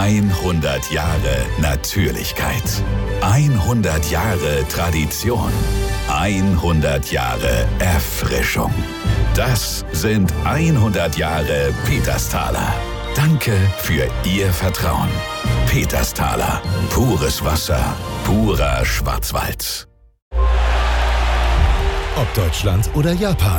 100 Jahre Natürlichkeit. 100 Jahre Tradition. 100 Jahre Erfrischung. Das sind 100 Jahre Petersthaler. Danke für Ihr Vertrauen. Petersthaler. Pures Wasser. Purer Schwarzwald. Ob Deutschland oder Japan.